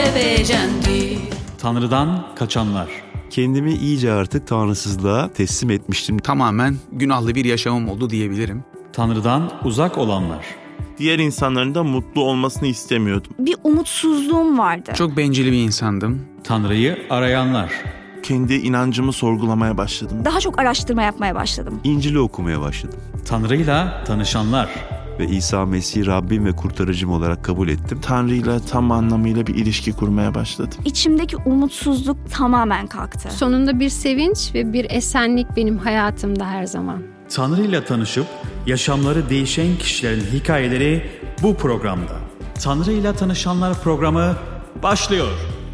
seveceğim. Tanrı'dan kaçanlar. Kendimi iyice artık tanrısızlığa teslim etmiştim. Tamamen günahlı bir yaşamım oldu diyebilirim. Tanrı'dan uzak olanlar. Diğer insanların da mutlu olmasını istemiyordum. Bir umutsuzluğum vardı. Çok bencil bir insandım. Tanrı'yı arayanlar. Kendi inancımı sorgulamaya başladım. Daha çok araştırma yapmaya başladım. İncil'i okumaya başladım. Tanrı'yla tanışanlar. Ve İsa Mesih'i Rabbim ve kurtarıcım olarak kabul ettim. Tanrı'yla tam anlamıyla bir ilişki kurmaya başladım. İçimdeki umutsuzluk tamamen kalktı. Sonunda bir sevinç ve bir esenlik benim hayatımda her zaman. Tanrı'yla tanışıp yaşamları değişen kişilerin hikayeleri bu programda. Tanrı'yla tanışanlar programı başlıyor.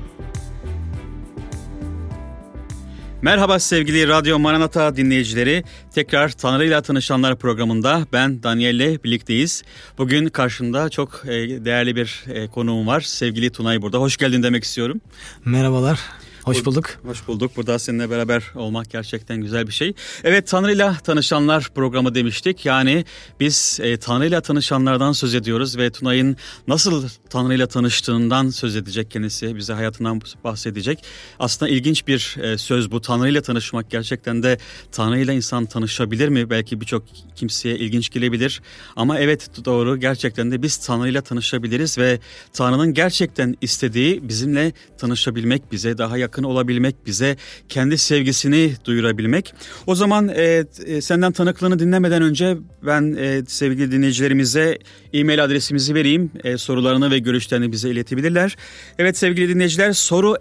Merhaba sevgili Radyo Maranata dinleyicileri. Tekrar Tanrı'yla Tanışanlar programında ben Daniel'le birlikteyiz. Bugün karşımda çok değerli bir konuğum var. Sevgili Tunay burada. Hoş geldin demek istiyorum. Merhabalar. Hoş bulduk. Hoş bulduk. Burada seninle beraber olmak gerçekten güzel bir şey. Evet, Tanrı'yla Tanışanlar programı demiştik. Yani biz Tanrı'yla tanışanlardan söz ediyoruz ve Tunay'ın nasıl Tanrı'yla tanıştığından söz edecek kendisi. Bize hayatından bahsedecek. Aslında ilginç bir söz bu. Tanrı'yla tanışmak, gerçekten de Tanrı'yla insan tanışabilir mi? Belki birçok kimseye ilginç gelebilir. Ama evet, doğru, gerçekten de biz Tanrı'yla tanışabiliriz ve Tanrı'nın gerçekten istediği bizimle tanışabilmek, bize daha yakın olabilmek, bize kendi sevgisini duyurabilmek. O zaman senden tanıklığını dinlemeden önce ben sevgili dinleyicilerimize e-mail adresimizi vereyim. Sorularını ve görüşlerini bize iletebilirler. Evet sevgili dinleyiciler,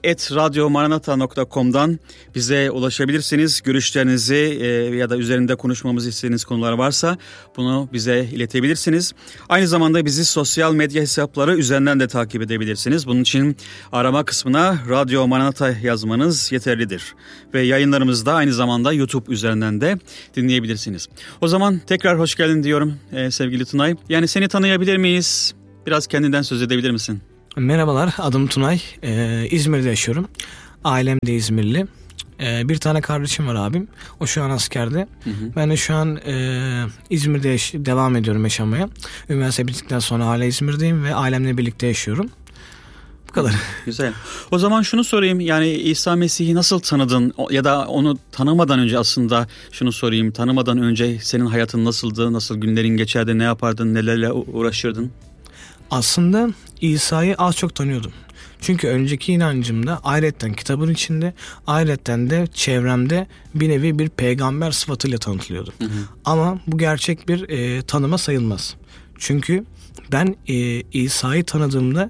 soru@radiomaranata.com'dan bize ulaşabilirsiniz. Görüşlerinizi ya da üzerinde konuşmamızı istediğiniz konular varsa bunu bize iletebilirsiniz. Aynı zamanda bizi sosyal medya hesapları üzerinden de takip edebilirsiniz. Bunun için arama kısmına Radyo Maranata yazmanız yeterlidir. Ve yayınlarımızı da aynı zamanda YouTube üzerinden de dinleyebilirsiniz. O zaman tekrar hoş geldin diyorum sevgili Tunay. Yani seni tanıyabilir miyiz? Biraz kendinden söz edebilir misin? Merhabalar, adım Tunay. İzmir'de yaşıyorum. Ailem de İzmirli. Bir tane kardeşim var abim. O şu an askerde. Ben de şu an İzmir'de devam ediyorum yaşamaya. Üniversite bittikten sonra hala İzmir'deyim ve ailemle birlikte yaşıyorum. Bu kadar. Güzel. O zaman şunu sorayım, yani İsa Mesih'i nasıl tanıdın ya da onu tanımadan önce aslında şunu sorayım. Tanımadan önce senin hayatın nasıldı? Nasıl günlerin geçerdi? Ne yapardın? Nelerle uğraşırdın? Aslında İsa'yı az çok tanıyordum. Çünkü önceki inancımda ayrıca kitabın içinde, ayrıca de çevremde bir nevi bir peygamber sıfatıyla tanıtılıyordu. Ama bu gerçek bir tanıma sayılmaz. Çünkü ben İsa'yı tanıdığımda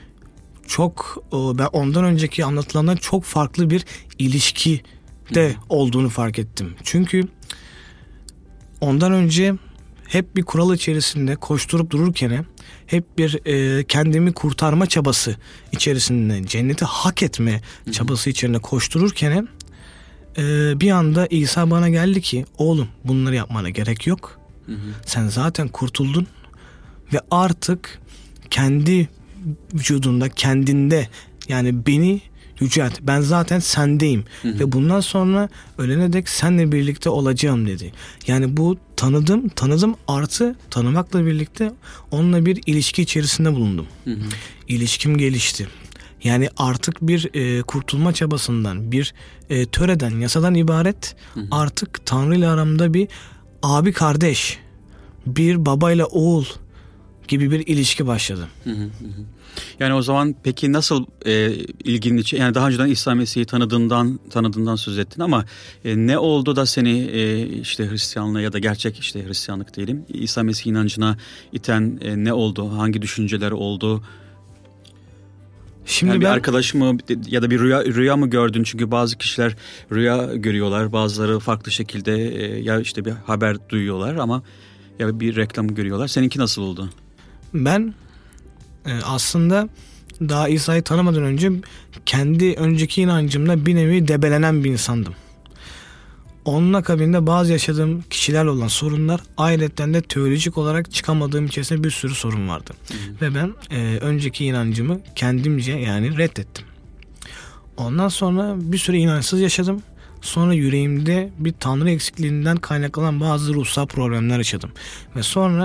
ben ondan önceki anlatılandan çok farklı bir ilişkide olduğunu fark ettim. Çünkü ondan önce hep bir kural içerisinde koşturup dururken, hep bir kendimi kurtarma çabası içerisinde, cenneti hak etme çabası içerisinde koştururken bir anda İsa bana geldi ki, oğlum bunları yapmana gerek yok. Sen zaten kurtuldun ve artık kendi vücudunda, kendinde, yani beni yücelt. Ben zaten sendeyim. Ve bundan sonra ölene dek seninle birlikte olacağım dedi. Yani bu tanıdım artı tanımakla birlikte onunla bir ilişki içerisinde bulundum. İlişkim gelişti. Yani artık bir kurtulma çabasından, bir töreden, yasadan ibaret, artık Tanrı ile aramda bir abi kardeş, bir babayla oğul gibi bir ilişki başladı. Yani o zaman peki nasıl ilginin içi, yani daha önceden İsa Mesih'i tanıdığından söz ettin ama ne oldu da seni işte Hristiyanlığa ya da gerçek işte Hristiyanlık diyelim, İsa Mesih inancına iten ne oldu? Hangi düşünceler oldu? Şimdi yani bir arkadaş mı ya da bir rüya mı gördün? Çünkü bazı kişiler rüya görüyorlar, bazıları farklı şekilde ya işte bir haber duyuyorlar ama ya bir reklam görüyorlar. Seninki nasıl oldu? Ben aslında daha İsa'yı tanımadan önce kendi önceki inancımda bir nevi debelenen bir insandım. Onun akabinde bazı yaşadığım kişilerle olan sorunlar, ayrıca de teolojik olarak çıkamadığım içerisinde bir sürü sorun vardı. Ve ben önceki inancımı kendimce yani reddettim. Ondan sonra bir süre inançsız yaşadım. Sonra yüreğimde bir tanrı eksikliğinden kaynaklanan bazı ruhsal problemler yaşadım. Ve sonra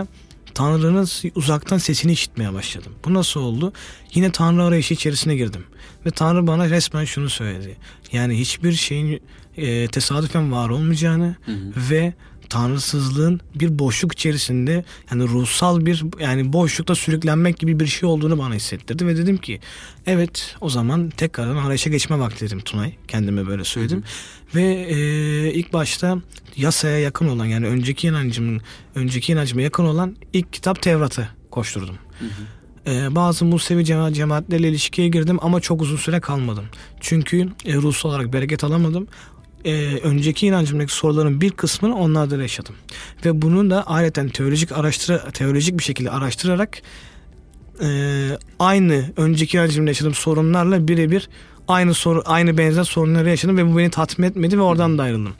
Tanrı'nın uzaktan sesini işitmeye başladım. Bu nasıl oldu? Yine Tanrı arayışı içerisine girdim. Ve Tanrı bana resmen şunu söyledi. Yani hiçbir şeyin tesadüfen var olmayacağını ve tanrısızlığın bir boşluk içerisinde, yani ruhsal bir, yani boşlukta sürüklenmek gibi bir şey olduğunu bana hissettirdi ve dedim ki evet, o zaman tekrardan arayışa geçme vakti dedim Tunay. Kendime böyle söyledim. Ve ilk başta yasaya yakın olan, yani önceki inancıma yakın olan ilk kitap Tevrat'ı koşturdum. Bazı Musevi cemaatlerle ilişkiye girdim ama çok uzun süre kalmadım. Çünkü ruhsal olarak bereket alamadım. Önceki inancımdaki soruların bir kısmını onlarda yaşadım. Ve bunu da ayrıca teolojik bir şekilde araştırarak aynı önceki inancımda yaşadığım sorunlarla birebir aynı benzer sorunları yaşadım ve bu beni tatmin etmedi ve oradan da ayrıldım.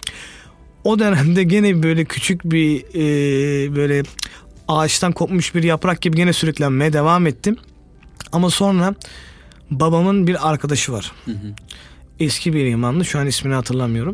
O dönemde gene böyle küçük bir böyle ağaçtan kopmuş bir yaprak gibi gene sürüklenmeye devam ettim. Ama sonra babamın bir arkadaşı var. Eski bir imanlı, şu an ismini hatırlamıyorum.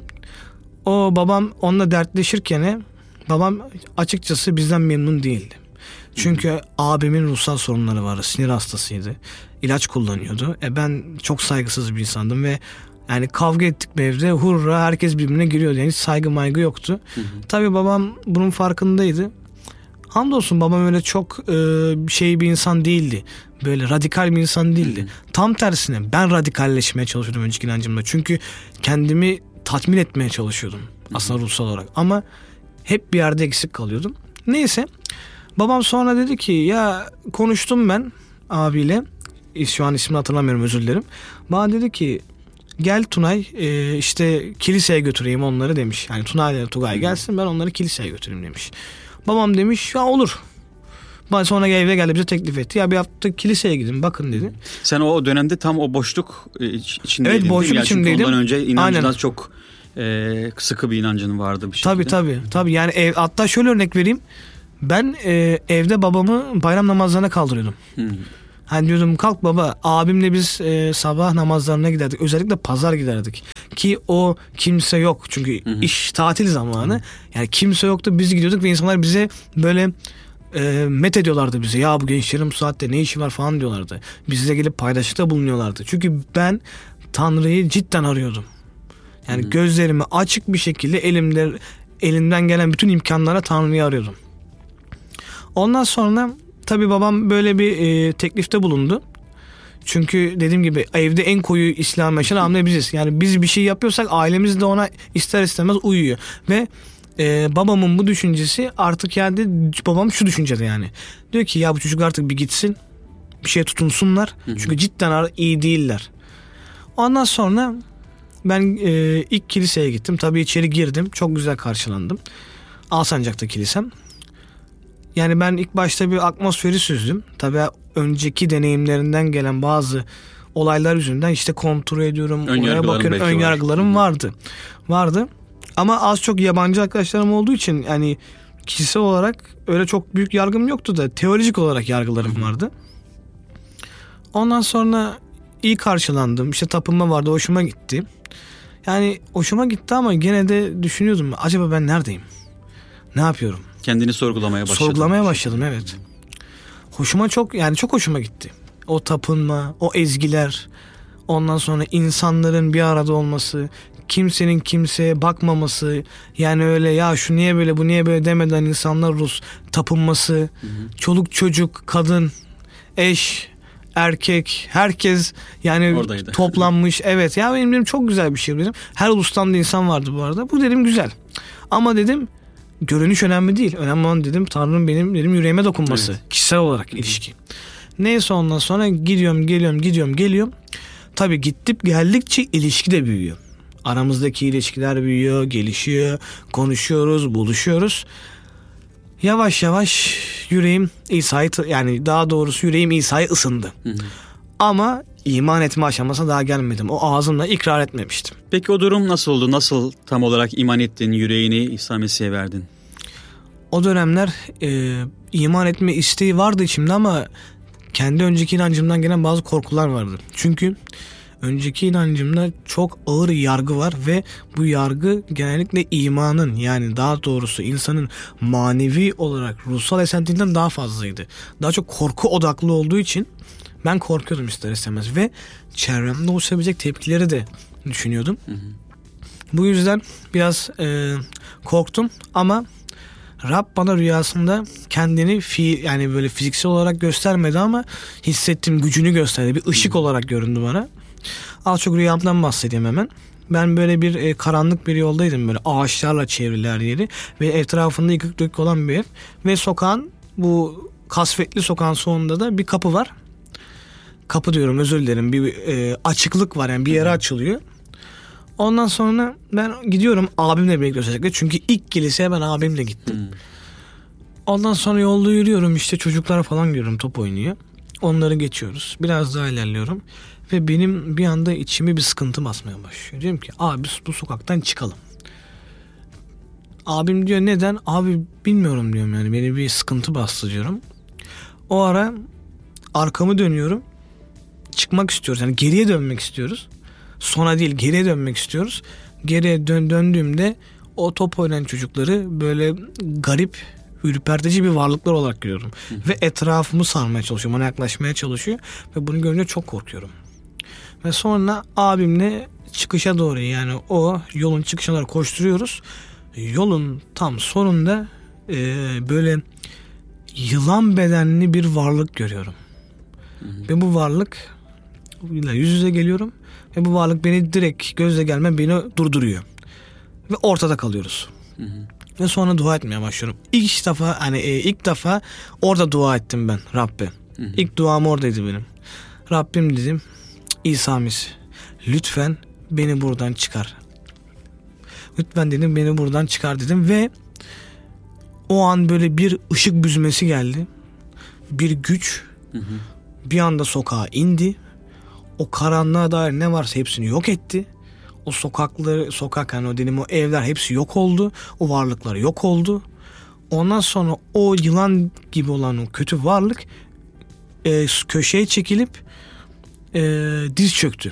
Babam onunla dertleşirken babam açıkçası bizden memnun değildi. Çünkü abimin ruhsal sorunları vardı. Sinir hastasıydı. İlaç kullanıyordu. Ben çok saygısız bir insandım ve yani kavga ettik bir evde. Hurra, herkes birbirine giriyordu. Yani hiç saygı maygı yoktu. Tabii babam bunun farkındaydı. Hamdolsun babam öyle çok bir insan değildi. Böyle radikal bir insan değildi. Tam tersine ben radikalleşmeye çalışıyordum önceki inancımda. Çünkü kendimi tatmin etmeye çalışıyordum aslında ruhsal olarak. Ama hep bir yerde eksik kalıyordum. Neyse, babam sonra dedi ki ya, konuştum ben abiyle. Şu an ismini hatırlamıyorum, özür dilerim. Bana dedi ki gel Tunay, işte kiliseye götüreyim onları demiş. Yani Tunay ile Tugay gelsin, ben onları kiliseye götüreyim demiş. Babam demiş ya olur. Sonra eve geldi, bize teklif etti. Ya bir hafta kiliseye gidin bakın dedi. Sen o dönemde tam o boşluk içindeydin. Evet, boşluk yani içindeydim. Çünkü ondan önce inancından Aynen. çok sıkı bir inancın vardı bir şekilde. Tabii. Yani hatta şöyle örnek vereyim. Ben evde babamı bayram namazlarına kaldırıyordum. Hani diyordum kalk baba, abimle biz sabah namazlarına giderdik. Özellikle pazar giderdik. Ki o kimse yok. Çünkü iş tatil zamanı. Yani kimse yoktu. Biz gidiyorduk ve insanlar bize böyle met ediyorlardı bize. Ya bu gençlerin bu saatte ne işi var falan diyorlardı. Bize gelip paydaşlıkta bulunuyorlardı. Çünkü ben Tanrı'yı cidden arıyordum. Yani gözlerimi açık bir şekilde elimden gelen bütün imkanlara Tanrı'yı arıyordum. Ondan sonra tabii babam böyle bir teklifte bulundu. Çünkü dediğim gibi evde en koyu İslam yaşayan aile biziz. Yani biz bir şey yapıyorsak ailemiz de ona ister istemez uyuyor. Ve babamın bu düşüncesi artık, yani babam şu düşüncede yani. Diyor ki ya bu çocuk artık bir gitsin, bir şeye tutunsunlar. Çünkü cidden iyi değiller. Ondan sonra ben ilk kiliseye gittim. Tabii içeri girdim. Çok güzel karşılandım. Alsancak'ta kilisem. Yani ben ilk başta bir atmosferi süzdüm. Tabii önceki deneyimlerinden gelen bazı olaylar yüzünden işte kontrol ediyorum. Oraya bakıyorum. Önyargılarım vardı. Ama az çok yabancı arkadaşlarım olduğu için yani kişisel olarak öyle çok büyük yargım yoktu da teolojik olarak yargılarım vardı. Ondan sonra iyi karşılandım. İşte tapınma vardı. Hoşuma gitti. Yani hoşuma gitti ama gene de düşünüyordum. Acaba ben neredeyim? Ne yapıyorum? Kendini sorgulamaya başladım, evet. Çok hoşuma gitti. O tapınma, o ezgiler, ondan sonra insanların bir arada olması, kimsenin kimseye bakmaması, yani öyle ya şu niye böyle bu niye böyle demeden insanlar Rus tapınması, çoluk çocuk, kadın, eş, erkek, herkes yani oradaydı. Toplanmış. Evet ya benim çok güzel bir şey dedim. Her ulustan da insan vardı bu arada. Bu dedim güzel. Ama dedim görünüş önemli değil. Önemli olan dedim Tanrı'nın benim yüreğime dokunması. Evet. Kişisel olarak ilişki. Neyse ondan sonra gidiyorum. Tabii geldikçe ilişki de büyüyor. Aramızdaki ilişkiler büyüyor, gelişiyor, konuşuyoruz, buluşuyoruz. Yavaş yavaş yüreğim İsa'ya ısındı. Ama iman etme aşamasına daha gelmedim. O ağzımla ikrar etmemiştim. Peki o durum nasıl oldu? Nasıl tam olarak iman ettin, yüreğini İsa Mesih'e verdin? O dönemler iman etme isteği vardı içimde ama kendi önceki inancımdan gelen bazı korkular vardı. Çünkü önceki inancımda çok ağır yargı var ve bu yargı genellikle imanın, yani daha doğrusu insanın manevi olarak ruhsal esintinden daha fazlaydı. Daha çok korku odaklı olduğu için ben korkuyordum ister istemez ve çevremde oluşabilecek tepkileri de düşünüyordum. Bu yüzden biraz korktum ama Rab bana rüyasında kendini yani böyle fiziksel olarak göstermedi ama hissettiğim gücünü gösterdi. Bir ışık olarak göründü bana. Az çok rüyamdan bahsedeyim hemen. Ben böyle bir karanlık bir yoldaydım, böyle ağaçlarla çevrili her yeri ve etrafında yıkık dökük olan bir ev ve sokağın, bu kasvetli sokağın sonunda da bir kapı var. Kapı diyorum, özür dilerim, bir açıklık var, yani bir yere açılıyor. Ondan sonra ben gidiyorum abimle birlikte özellikle. Çünkü ilk kiliseye ben abimle gittim. Ondan sonra yolda yürüyorum, işte çocuklar falan görüyorum, top oynuyor. Onları geçiyoruz. Biraz daha ilerliyorum. Ve benim bir anda içimi bir sıkıntı basmaya başlıyor. Diyorum ki abi bu sokaktan çıkalım. Abim diyor neden? Abi bilmiyorum diyorum, yani beni bir sıkıntı bastı diyorum. O ara arkamı dönüyorum. Çıkmak istiyoruz, yani geriye dönmek istiyoruz. Sona değil, geriye dönmek istiyoruz. Geriye döndüğümde o top oynayan çocukları böyle garip, ürpertici bir varlıklar olarak görüyorum. Ve etrafımı sarmaya çalışıyor, bana yaklaşmaya çalışıyor. Ve bunu görünce çok korkuyorum. Ve sonra abimle çıkışa doğru, yani o yolun çıkışına doğru koşturuyoruz. Yolun tam sonunda böyle yılan bedenli bir varlık görüyorum. Ve bu varlık yüz yüze geliyorum. Ve bu varlık beni direkt gözle gelme beni durduruyor. Ve ortada kalıyoruz. Ve sonra dua etmeye başlıyorum. İlk defa orada dua ettim ben Rabbe. İlk duam oradaydı benim. Rabbim dedim, İsa Mesih, lütfen beni buradan çıkar. Lütfen dedim, beni buradan çıkar dedim ve o an böyle bir ışık büzmesi geldi. Bir güç bir anda sokağa indi. O karanlığa dair ne varsa hepsini yok etti. O sokak yani o dedim, o evler hepsi yok oldu. O varlıklar yok oldu. Ondan sonra o yılan gibi olan o kötü varlık köşeye çekilip diz çöktü.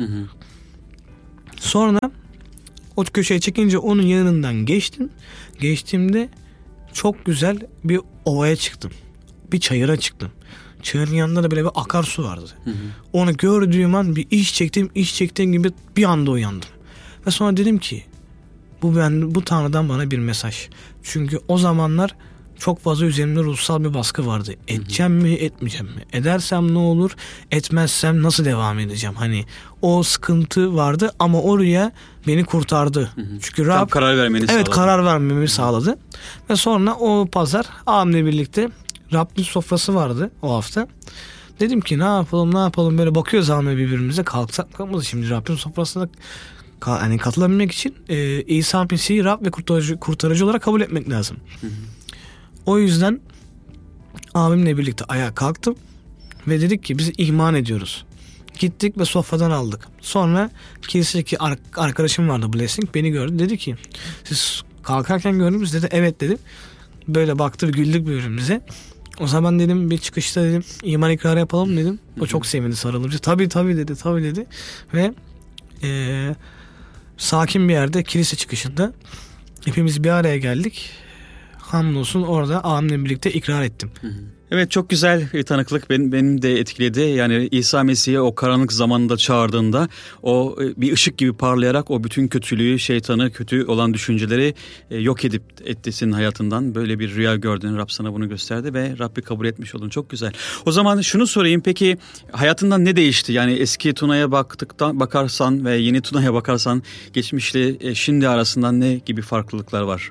Sonra o köşeye çekince onun yanından geçtim. Geçtiğimde çok güzel bir ovaya çıktım. Bir çayıra çıktım. Çayırın yanında da böyle bir akarsu vardı. Onu gördüğüm an bir iç çektiğim gibi bir anda uyandım. Ve sonra dedim ki bu Tanrı'dan bana bir mesaj. Çünkü o zamanlar çok fazla üzerimde ruhsal bir baskı vardı. Edeceğim mi, etmeyeceğim mi? Edersem ne olur, etmezsem nasıl devam edeceğim? Hani o sıkıntı vardı ama o rüya beni kurtardı. Çünkü Rab karar vermeni sağladı. Evet, karar vermemi sağladı. Ve sonra o pazar abimle birlikte Rabbin sofrası vardı o hafta. Dedim ki ne yapalım böyle bakıyoruz abimle birbirimize, kalksak kalmadı şimdi Rabbin sofrasına katılabilmek için İsa Mesih'i Rab ve kurtarıcı olarak kabul etmek lazım. O yüzden abimle birlikte ayağa kalktım ve dedik ki biz iman ediyoruz. Gittik ve sofradan aldık. Sonra kilisedeki arkadaşım vardı, Blessing, beni gördü. Dedi ki siz kalkarken gördünüz, dedi. Evet dedim. Böyle baktı, güldük birbirimize. O zaman dedim bir çıkışta dedim iman ikrarı yapalım dedim. O çok sevindi, sarılınca. Tabii dedi. Ve sakin bir yerde, kilise çıkışında hepimiz bir araya geldik. Hamdolsun orada abimle birlikte ikrar ettim. Evet, çok güzel bir tanıklık, benim de etkiledi. Yani İsa Mesih'i o karanlık zamanında çağırdığında o bir ışık gibi parlayarak o bütün kötülüğü, şeytanı, kötü olan düşünceleri yok etti senin hayatından. Böyle bir rüya gördün, Rab sana bunu gösterdi ve Rabbi kabul etmiş oldun. Çok güzel. O zaman şunu sorayım, peki hayatından ne değişti? Yani eski Tuna'ya bakarsan ve yeni Tuna'ya bakarsan geçmişle şimdi arasında ne gibi farklılıklar var?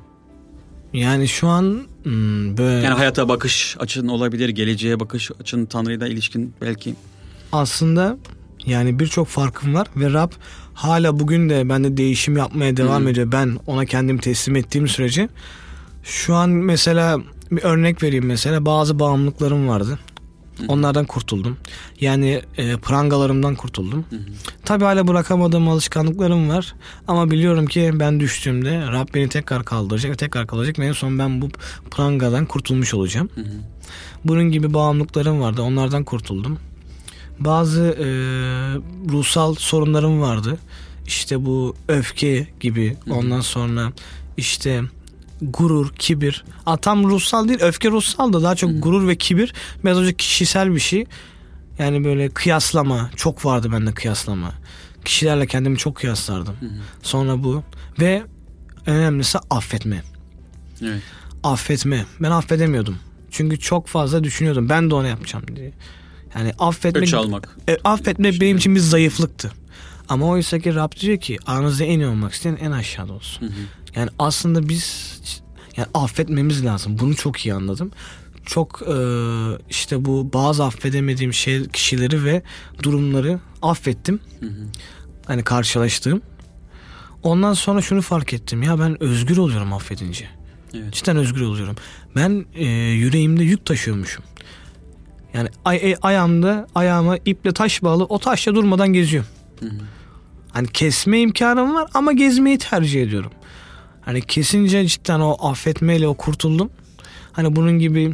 Yani şu an böyle... Yani hayata bakış açın olabilir, geleceğe bakış açın, Tanrı'yla ilişkin belki. Aslında yani birçok farkım var ve Rab hala bugün de bende değişim yapmaya devam ediyor. Ben ona kendimi teslim ettiğim sürece. Şu an mesela bir örnek vereyim, mesela bazı bağımlılıklarım vardı. Onlardan kurtuldum. Yani prangalarımdan kurtuldum. Tabii hala bırakamadığım alışkanlıklarım var. Ama biliyorum ki ben düştüğümde Rab beni tekrar kaldıracak. En son ben bu prangadan kurtulmuş olacağım. Bunun gibi bağımlılıklarım vardı. Onlardan kurtuldum. bazı ruhsal sorunlarım vardı. İşte bu öfke gibi, ondan sonra işte gurur, kibir. Tam ruhsal değil, öfke ruhsal da daha çok gurur ve kibir biraz önce kişisel bir şey. Yani böyle kıyaslama çok vardı bende, kıyaslama. Kişilerle kendimi çok kıyaslardım. Sonra bu ve önemlisi affetme. Evet. Affetme. Ben affedemiyordum. Çünkü çok fazla düşünüyordum. Ben de onu yapacağım diye. Yani affetmek, Öç almak. affetmek benim için bir zayıflıktı. Ama oysa ki Rab diyor ki aranızda en iyi olmak isteyen en aşağıda olsun. Yani aslında biz yani affetmemiz lazım. Bunu çok iyi anladım. Çok işte bu bazı affedemediğim kişileri ve durumları affettim. Hani karşılaştığım. Ondan sonra şunu fark ettim. Ya ben özgür oluyorum affedince. Evet. Cidden özgür oluyorum. Ben yüreğimde yük taşıyormuşum. Yani ayağıma iple taş bağlı, o taşla durmadan geziyorum. Hani kesme imkanım var ama gezmeyi tercih ediyorum. Hani kesince cidden o affetmeyle o kurtuldum. Hani bunun gibi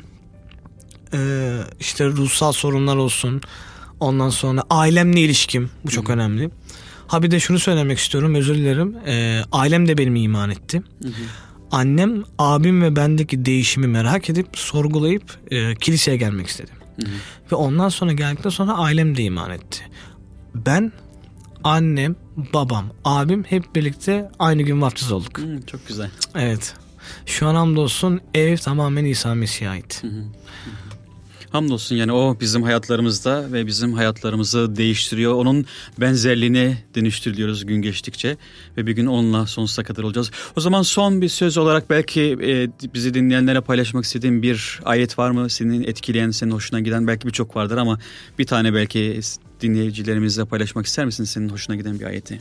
işte ruhsal sorunlar olsun. Ondan sonra ailemle ilişkim. Bu çok önemli. Ha bir de şunu söylemek istiyorum, özür dilerim. Ailem de benim iman etti. Annem, abim ve bendeki değişimi merak edip sorgulayıp kiliseye gelmek istedi. Ve ondan sonra geldikten sonra ailem de iman etti. Ben, annem, babam, abim hep birlikte aynı gün vaftiz olduk. Çok güzel. Evet. Şu an hamdolsun ev tamamen İsa Mesih'e ait. Hamdolsun, yani o bizim hayatlarımızda ve bizim hayatlarımızı değiştiriyor. Onun benzerliğine dönüştürüyoruz gün geçtikçe ve bir gün onunla sonsuza kadar olacağız. O zaman son bir söz olarak belki bizi dinleyenlere paylaşmak istediğin bir ayet var mı? Senin etkileyen, senin hoşuna giden, belki birçok vardır ama bir tane belki dinleyicilerimizle paylaşmak ister misin senin hoşuna giden bir ayeti?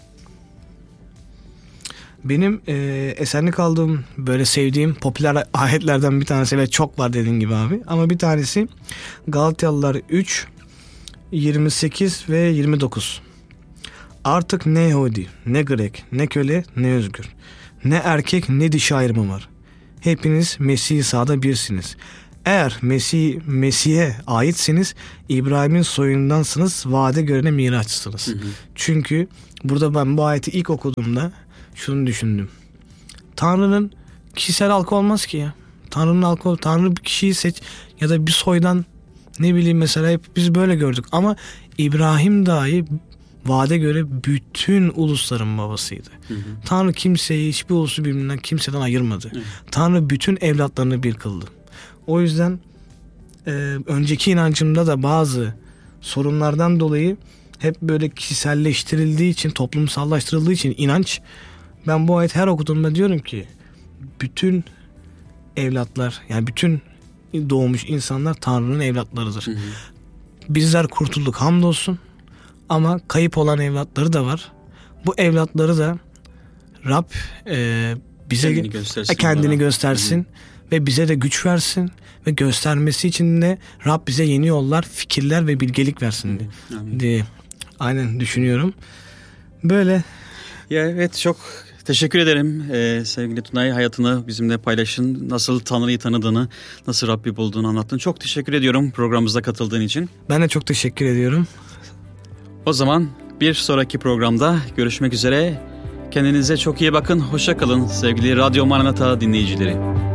Benim esenlik aldığım, böyle sevdiğim popüler ayetlerden bir tanesi ve çok var dediğin gibi abi. Ama bir tanesi Galatyalılar 3, 28 ve 29. Artık ne Yahudi, ne Grek, ne köle, ne özgür, ne erkek, ne dişi ayrımı var. Hepiniz Mesih İsa'da birsiniz. Eğer Mesih'e aitseniz İbrahim'in soyundansınız, vaade görene mirasçısınız. Çünkü burada ben bu ayeti ilk okuduğumda şunu düşündüm. Tanrı'nın kişisel halkı olmaz ki ya. Tanrı'nın halkı, Tanrı bir kişiyi seç ya da bir soydan, ne bileyim, mesela hep biz böyle gördük. Ama İbrahim dahi vaade göre bütün ulusların babasıydı. Tanrı kimseyi, hiçbir ulusu birbirinden, kimseden ayırmadı. Tanrı bütün evlatlarını bir kıldı. O yüzden önceki inancımda da bazı sorunlardan dolayı hep böyle kişiselleştirildiği için, toplumsallaştırıldığı için inanç, ben bu ayet her okuduğumda diyorum ki bütün evlatlar, yani bütün doğmuş insanlar Tanrı'nın evlatlarıdır. Bizler kurtulduk hamdolsun ama kayıp olan evlatları da var. Bu evlatları da Rab bize kendini göstersin ve bize de güç versin ve göstermesi için de Rab bize yeni yollar, fikirler ve bilgelik versin diye aynen düşünüyorum. Böyle. Ya evet, çok teşekkür ederim sevgili Tunay, hayatını bizimle paylaşın. Nasıl Tanrı'yı tanıdığını, nasıl Rabbi bulduğunu anlattın. Çok teşekkür ediyorum programımıza katıldığın için. Ben de çok teşekkür ediyorum. O zaman bir sonraki programda görüşmek üzere. Kendinize çok iyi bakın. Hoşça kalın sevgili Radyo Maranatha dinleyicileri.